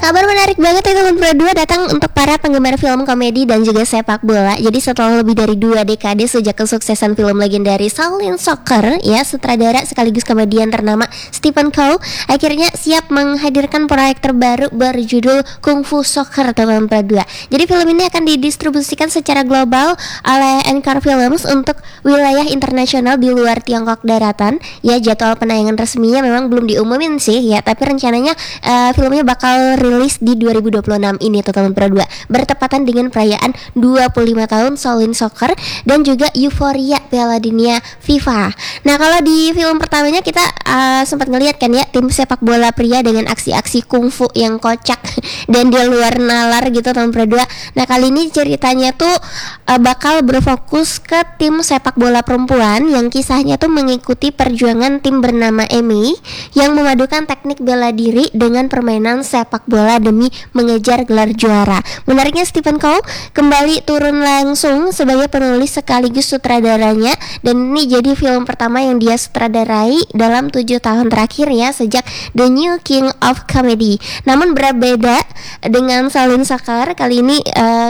Kabar menarik banget ya teman berdua datang untuk para penggemar film komedi dan juga sepak bola. Jadi setelah lebih dari 2 dekade sejak kesuksesan film legendaris Shaolin Soccer, ya, sutradara sekaligus komedian ternama Stephen Chow akhirnya siap menghadirkan proyek terbaru berjudul Kung Fu Soccer teman berdua. Jadi film ini akan didistribusikan secara global oleh Anchor Films untuk wilayah internasional di luar Tiongkok daratan. Ya, jadwal penayangan resminya memang belum diumumin sih ya, tapi rencananya filmnya bakal rilis di 2026 ini teman berdua, bertepatan dengan perayaan 25 tahun Shaolin Soccer dan juga euforia Piala Dunia FIFA. Nah, kalau di film pertamanya kita sempat ngeliat kan ya, tim sepak bola pria dengan aksi-aksi kungfu yang kocak dan di luar nalar gitu teman berdua. Nah, kali ini ceritanya tuh bakal berfokus ke tim sepak bola perempuan yang kisahnya tuh mengikuti perjuangan tim bernama Emi yang memadukan teknik bela diri dengan permainan sepak bola demi mengejar gelar juara. Menariknya Stephen Chow kembali turun langsung sebagai penulis sekaligus sutradaranya, dan ini jadi film pertama yang dia sutradarai dalam 7 tahun terakhir ya, sejak The New King of Comedy. Namun berbeda dengan Shaolin Soccer, kali ini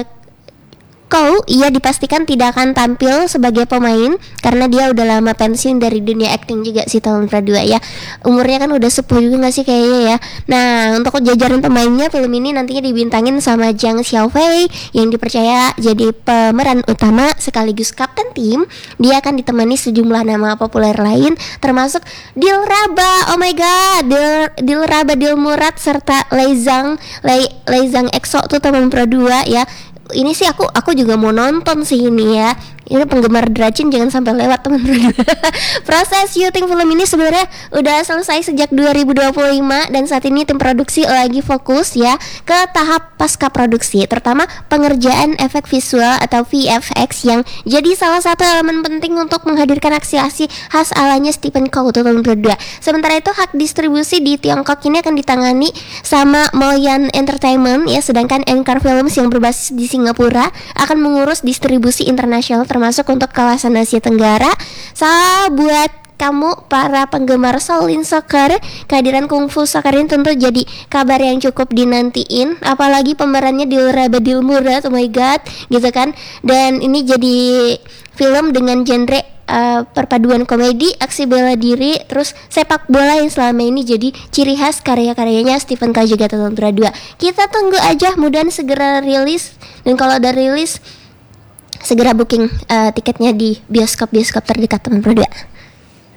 Chow ia dipastikan tidak akan tampil sebagai pemain karena dia udah lama pensiun dari dunia acting juga sih tahun berdua ya. Umurnya kan udah sepuh juga gak sih kayaknya ya. Nah, untuk jajaran pemainnya, film ini nantinya dibintangin sama Zhang Xiaofei yang dipercaya jadi pemeran utama sekaligus kapten tim. Dia akan ditemani sejumlah nama populer lain termasuk Dilraba, oh my god, Dilraba Dilmurad serta Lei Zhang EXO tuh teman berdua ya. Ini sih aku juga mau nonton sih ini ya. Ini penggemar Dracin jangan sampai lewat teman-teman. Proses syuting film ini sebenarnya udah selesai sejak 2025 dan saat ini tim produksi lagi fokus ya ke tahap pasca produksi, terutama pengerjaan efek visual atau VFX yang jadi salah satu elemen penting untuk menghadirkan aksi-aksi khas alanya Stephen Chow teman berdua. Sementara itu hak distribusi di Tiongkok ini akan ditangani sama Moyan Entertainment ya, sedangkan Anchor Films yang berbasis di Singapura akan mengurus distribusi internasional termasuk untuk kawasan Asia Tenggara. Buat kamu para penggemar Shaolin Soccer, kehadiran Kung Fu Soccer ini tentu jadi kabar yang cukup dinantiin, apalagi pemerannya Dilraba Dilmurad, oh my god gitu kan. Dan ini jadi film dengan genre perpaduan komedi, aksi bela diri, terus sepak bola yang selama ini jadi ciri khas karya-karyanya Stephen Chow juga teman berdua. Kita tunggu aja, mudahan segera rilis, dan kalau udah rilis segera booking tiketnya di bioskop terdekat teman berdua.